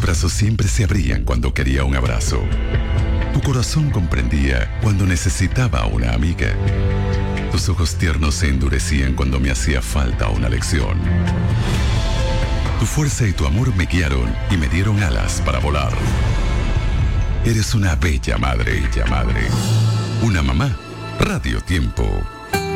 brazos siempre se abrían cuando quería un abrazo. Tu corazón comprendía cuando necesitaba una amiga. Tus ojos tiernos se endurecían cuando me hacía falta una lección. Tu fuerza y tu amor me guiaron y me dieron alas para volar. Eres una bella madre, una mamá. Radio Tiempo.